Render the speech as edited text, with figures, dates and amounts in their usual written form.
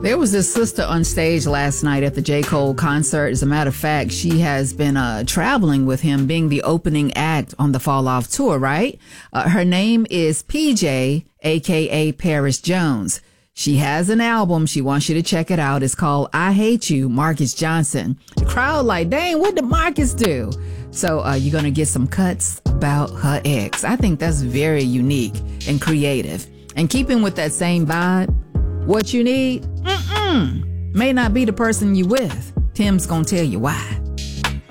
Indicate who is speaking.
Speaker 1: There was this sister on stage last night at the J. Cole concert. As a matter of fact, she has been traveling with him, being the opening act on the Fall Off tour, right? Her name is PJ, a.k.a. Paris Jones. She has an album. She wants you to check it out. It's called I Hate You, Marcus Johnson. The crowd like, dang, what did Marcus do? So you're going to get some cuts about her ex. I think that's very unique and creative. And keeping with that same vibe, what you need may not be the person you with. Tim's going to tell you why.